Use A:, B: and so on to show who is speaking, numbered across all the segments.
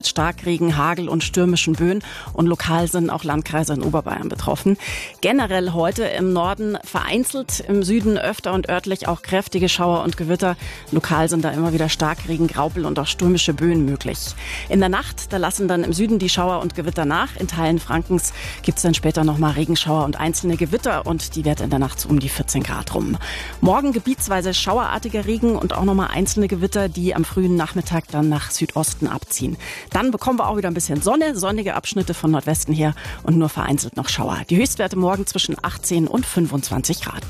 A: Starkregen, Hagel und stürmischen Böen und lokal sind auch Landkreise in Oberbayern betroffen. Generell heute im Norden vereinzelt, im Süden öfter und örtlich auch kräftige Schauer und Gewitter. Lokal sind da immer wieder Starkregen, Graupel und auch stürmische Böen möglich. In der Nacht, da lassen dann im Süden die Schauer und Gewitter nach. In Teilen Frankens gibt's dann später nochmal Regenschauer und einzelne Gewitter und die werden in der Nacht so um die 14 Grad rum. Morgen gebietsweise schauerartiger Regen und auch nochmal einzelne Gewitter, die am frühen Nachmittag dann nach Südosten abziehen. Dann bekommen wir auch wieder ein bisschen Sonne, sonnige Abschnitte von Nordwesten her und nur vereinzelt noch Schauer. Die Höchstwerte morgen zwischen 18 und 25 Grad.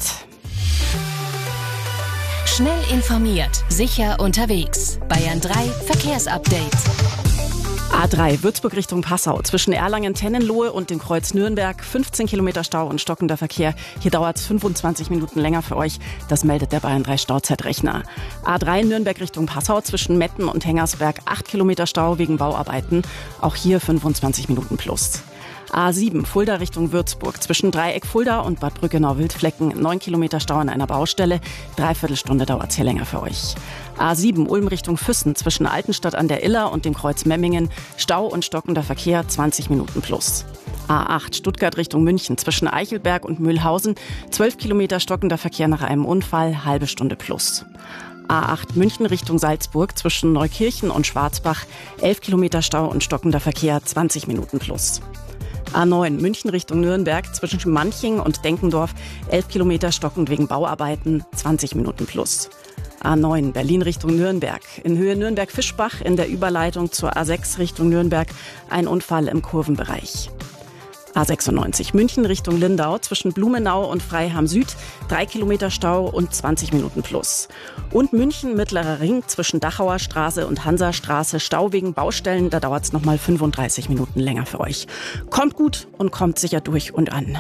B: Schnell informiert, sicher unterwegs. Bayern 3 Verkehrsupdate.
A: A3 Würzburg Richtung Passau. Zwischen Erlangen-Tennenlohe und dem Kreuz Nürnberg 15 Kilometer Stau und stockender Verkehr. Hier dauert es 25 Minuten länger für euch. Das meldet der Bayern 3 Stauzeitrechner. A3 Nürnberg Richtung Passau. Zwischen Metten und Hengersberg 8 Kilometer Stau wegen Bauarbeiten. Auch hier 25 Minuten plus. A7 Fulda Richtung Würzburg. Zwischen Dreieck Fulda und Bad Brückenau-Wildflecken 9 Kilometer Stau an einer Baustelle. Dreiviertelstunde dauert es hier länger für euch. A7 Ulm Richtung Füssen. Zwischen Altenstadt an der Iller und dem Kreuz Memmingen. Stau und stockender Verkehr 20 Minuten plus. A8 Stuttgart Richtung München. Zwischen Eichelberg und Mühlhausen 12 Kilometer stockender Verkehr nach einem Unfall. Halbe Stunde plus. A8 München Richtung Salzburg. Zwischen Neukirchen und Schwarzbach 11 Kilometer Stau und stockender Verkehr 20 Minuten plus. A9 München Richtung Nürnberg zwischen Manching und Denkendorf 11 Kilometer stockend wegen Bauarbeiten 20 Minuten plus. A9 Berlin Richtung Nürnberg. In Höhe Nürnberg-Fischbach in der Überleitung zur A6 Richtung Nürnberg ein Unfall im Kurvenbereich. A96 München Richtung Lindau zwischen Blumenau und Freiham Süd 3 Kilometer Stau und 20 Minuten plus. Und München Mittlerer Ring zwischen Dachauer Straße und Hansastraße Stau wegen Baustellen, da dauert es nochmal 35 Minuten länger für euch. Kommt gut und kommt sicher durch und an.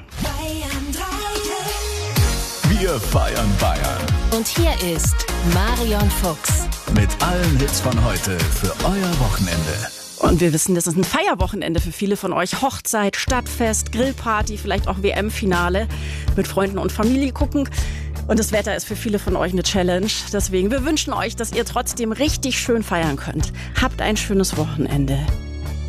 C: Wir feiern Bayern.
B: Und hier ist Marion Fuchs.
C: Mit allen Hits von heute für euer Wochenende.
A: Und wir wissen, das ist ein Feierwochenende für viele von euch. Hochzeit, Stadtfest, Grillparty, vielleicht auch WM-Finale mit Freunden und Familie gucken. Und das Wetter ist für viele von euch eine Challenge. Deswegen, wir wünschen euch, dass ihr trotzdem richtig schön feiern könnt. Habt ein schönes Wochenende.